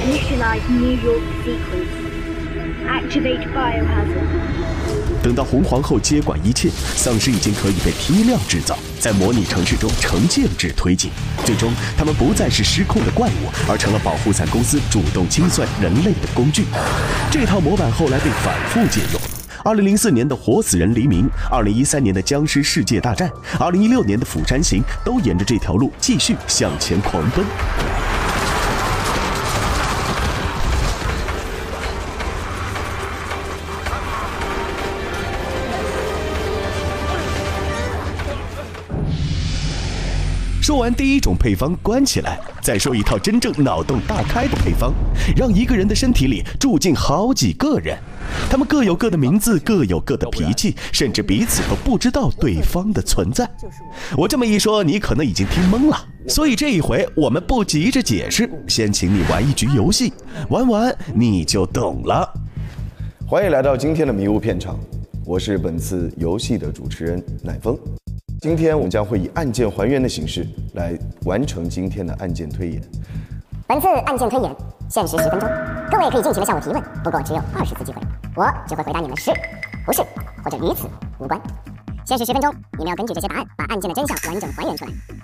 Initialize New York sequence. Activate biohazard. 等到红皇后接管一切，丧尸已经可以被批量制造，在模拟城市中呈建制推进。最终，他们不再是失控的怪物，而成了保护伞公司主动清算人类的工具。这套模板后来被反复借用。2004年的《活死人黎明》，2013年的《僵尸世界大战》，2016年的《釜山行》都沿着这条路继续向前狂奔。说完第一种配方关起来，再说一套真正脑洞大开的配方，让一个人的身体里住进好几个人，他们各有各的名字，各有各的脾气，甚至彼此都不知道对方的存在。我这么一说，你可能已经听懵了，所以这一回我们不急着解释，先请你玩一局游戏，玩完你就懂了。 欢迎来到今天的迷雾片场，我是本次游戏的主持人乃峰。今天我们将会以案件还原的形式来完成今天的案件推演。 本次案件推演限时10分钟，各位可以尽情的向我提问，不过只有20次机会，我只会回答你们是、不是或者与此无关。限时10分钟，你们要根据这些答案把案件的真相完整还原出来。